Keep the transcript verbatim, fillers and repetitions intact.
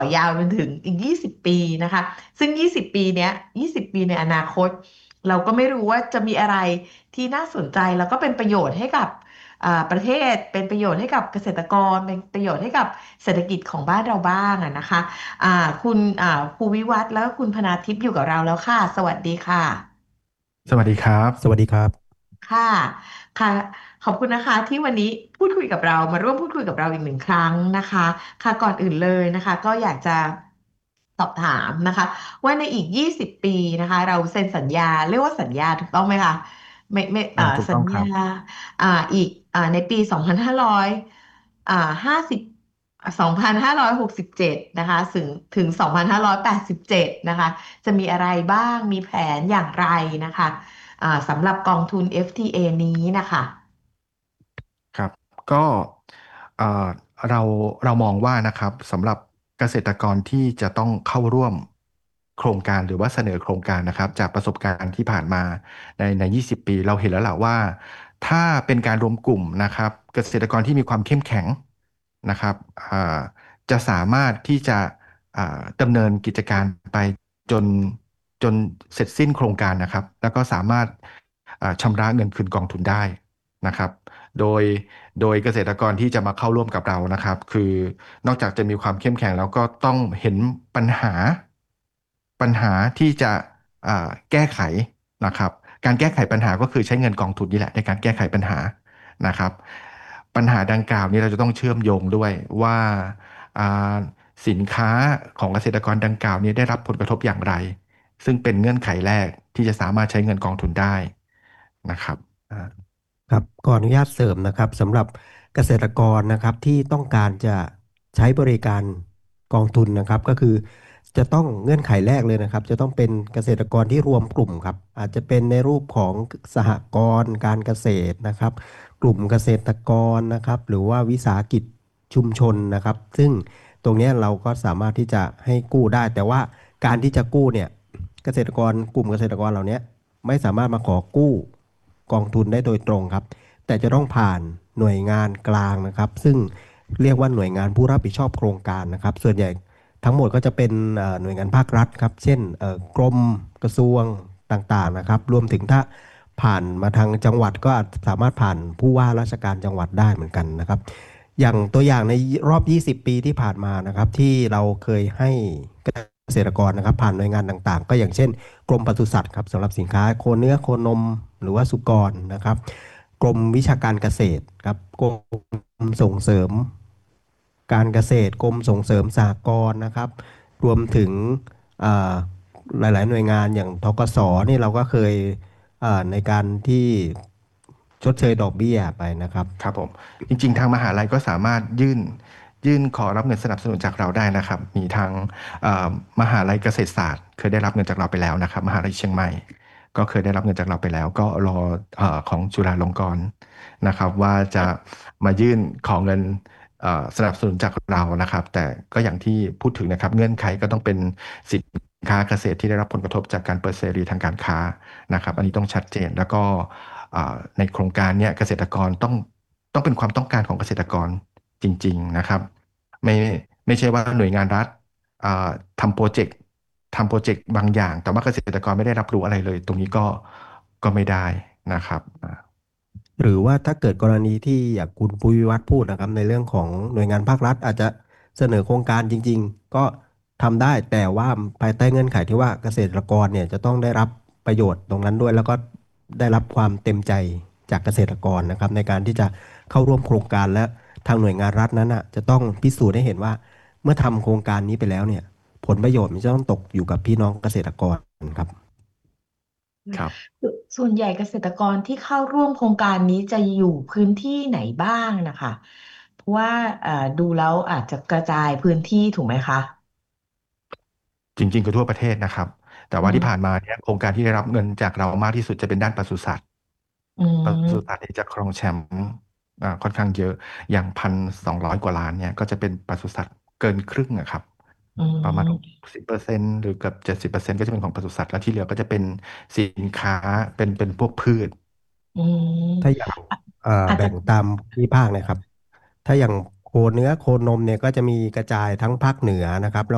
ยาวจนถึงอีกยี่สิบปีนะคะซึ่งยี่สิบปีเนี้ยยี่สิบปีในอนาคตเราก็ไม่รู้ว่าจะมีอะไรที่น่าสนใจแล้วก็เป็นประโยชน์ให้กับอ่าประเทศเป็นประโยชน์ให้กับเกษตรกรเป็นประโยชน์ให้กับเศรษฐกิจของบ้านเราบ้างอะนะคะอ่าคุณอ่าภูวิวัฒน์แล้วก็คุณพนาทิพย์อยู่กับเราแล้วค่ะสวัสดีค่ะสวัสดีครับสวัสดีครับค่ะค่ะขอบคุณนะคะที่วันนี้พูดคุยกับเรามาร่วมพูดคุยกับเราอีกหนึ่งครั้งนะคะค่ะก่อนอื่นเลยนะคะก็อยากจะสอบถามนะคะว่าในอีกยี่สิบปีนะคะเราเซ็นสัญญาเรียกว่าสัญญาถูกต้องไหมคะไม่ไม่อ่าอ่าถูกสัญญาต้องครับอ่าอีกอ่าในปีสองพันห้าร้อยอ่าห้าสิบสองพันห้าร้อยหกสิบเจ็ดนะคะถึงถึงสองพันห้าร้อยแปดสิบเจ็ดนะคะจะมีอะไรบ้างมีแผนอย่างไรนะคะ อ่าสำหรับกองทุน เอฟ ที เอ นี้นะคะครับก็เอ่อเราเรามองว่านะครับสำหรับเกษตรกรที่จะต้องเข้าร่วมโครงการหรือว่าเสนอโครงการนะครับจากประสบการณ์ที่ผ่านมาในในยี่สิบปีเราเห็นแล้วแหละว่าถ้าเป็นการรวมกลุ่มนะครับเกษตรกรที่มีความเข้มแข็งนะครับอ่าจะสามารถที่จะอ่าดำเนินกิจการไปจนจนเสร็จสิ้นโครงการนะครับแล้วก็สามารถอ่าชำระเงินคืนกองทุนได้นะครับ โดยโดยเกษตรกรที่จะมาเข้าร่วมกับเรานะครับคือนอกจากจะมีความเข้มแข็งแล้วก็ต้องเห็นปัญหาปัญหาที่จะอ่าแก้ไขนะครับการแก้ไขปัญหาก็คือใช้เงินกองทุนนี่แหละในการแก้ไขปัญหานะครับปัญหาดังกล่าวนี้เราจะต้องเชื่อมโยงด้วยว่าอ่าสินค้าของเกษตรกรดังกล่าวนี้ได้รับผลกระทบอย่างไรซึ่งเป็นเงื่อนไขแรกที่จะสามารถใช้เงินกองทุนได้นะครับอ่าครับขออนุญาตเสริมนะครับสำหรับเกษตรกรนะครับที่ต้องการจะใช้บริการกองทุนนะครับก็คือจะต้องเงื่อนไขแรกเลยนะครับจะต้องเป็นเกษตรกรที่รวมกลุ่มครับอาจจะเป็นในรูปของสหกรณ์การเกษตรนะครับกลุ่มเกษตรกรนะครับหรือว่าวิสาหกิจชุมชนนะครับซึ่งตรงเนี้ยเราก็สามารถที่จะให้กู้ได้แต่ว่าการที่จะกู้เนี่ยเกษตรกรกลุ่มเกษตรกรเหล่านี้ไม่สามารถมาขอกู้กองทุนได้โดยตรงครับ แต่จะต้องผ่านหน่วยงานกลางนะครับซึ่งเรียกว่าหน่วยงานผู้รับผิดชอบโครงการนะครับส่วนใหญ่ทั้งหมดก็จะเป็นเอ่อหน่วยงานภาครัฐครับเช่นเอ่อกรมกระทรวงต่างๆนะครับรวมถึงถ้าผ่านมาทางจังหวัดก็อาจสามารถผ่านผู้ว่าราชการจังหวัดได้เหมือนกันนะครับอย่างตัวอย่างในรอบ ยี่สิบ ปีที่ผ่านมานะครับที่เราเคยให้เกษตรกรนะครับผ่านหน่วยงานต่างๆก็อย่างเช่นกรมปศุสัตว์ครับสำหรับสินค้าโคเนื้อโคนมหรือว่าสุกรนะครับ กรมวิชาการเกษตรครับกรมส่งเสริมการเกษตรกรมส่งเสริมสหกรณ์นะครับรวมถึงเอ่อหลายๆหน่วยงานอย่างธกสนี่เราก็เคยเอ่อในการที่ชดเชยดอกเบี้ยไปนะครับครับผมจริงๆทางมหาลัยก็สามารถยื่นยื่นขอรับเงินสนับสนุนจากเราได้นะครับมีทางเอ่อมหาลัยเกษตรศาสตร์เคยได้รับเงินจากเราไปแล้วนะครับมหาลัยเชียงใหม่ก็เคยได้รับเงินจากเราไปแล้วก็รอเอ่อของจุฬาลงกรณ์นะครับว่าจะมายื่นขอเงินเอ่อสนับสนุนจากเรานะครับแต่ก็อย่างที่พูดถึงนะครับเงื่อนไขก็ต้องเป็นสินค้าเกษตรที่ได้รับผลกระทบจากการเปิดเสรีทางการค้านะครับอันนี้ต้องชัดเจนแล้วก็อ่าในโครงการเนี้ยเกษตรกรต้อง ต้องเป็นความต้องการของเกษตรกรจริงๆนะครับไม่ไม่ใช่ว่าหน่วยงานรัฐอ่าทำโปรเจกต์ทำโปรเจกต์บางอย่างแต่ว่าเกษตรกรไม่ได้รับรู้อะไรเลยตรงนี้ก็ก็ไม่ได้นะครับอ่าหรือว่าถ้าเกิดกรณีที่อย่างคุณปุ้ยวิวัฒน์พูดนะครับในเรื่องของหน่วยงานภาครัฐอาจจะเสนอโครงการจริงๆก็ทำได้แต่ว่าภายใต้เงื่อนไขที่ว่าเกษตรกรเนี่ยจะต้องได้รับประโยชน์ตรงนั้นด้วยแล้วก็ได้รับความเต็มใจจากเกษตรกรนะครับในการที่จะเข้าร่วมโครงการและทางหน่วยงานรัฐนั้นอ่ะจะต้องพิสูจน์ให้เห็นว่าเมื่อทำโครงการนี้ไปแล้วเนี่ยผลประโยชน์มันจะต้องตกอยู่กับพี่น้องเกษตรกรครับครับส่วนใหญ่เกษตรกรที่เข้าร่วมโครงการนี้จะอยู่พื้นที่ไหนบ้างนะคะเพราะว่าเอ่อดูแล้วอาจจะกระจายพื้นที่ถูกไหมคะจริงๆก็ทั่วประเทศนะครับแต่อืมว่าที่ผ่านมาเนี่ยโครงการที่ได้รับเงินจากเรามากที่สุดจะเป็นด้านปศุสัตว์อืปศุสัตมว์ที่จะครองแชมป์อ่าค่อนข้างเยอะอย่างพันสองร้อยกว่าล้านเนี่ยก็จะเป็นปศุสัตว์เกินครึ่งอะครับอืประมาณหกมสิบเปอร์เซ็นต์หรือเกือบเจ็ดสิบเปอร์เซ็นต์ก็จะเป็นของปศุสัตว์แล้วที่เหลือก็จะเป็นสินค้าเป็นเป็นพวกพืชอืมถ้าอย่างอ่ะเอ่ออาจจะแบ่งตามภูมิภาคนะครับถ้าอย่างโคเนื้อโคนมเนี่ยก็จะมีกระจายทั้งภาคเหนือนะครับแล้ว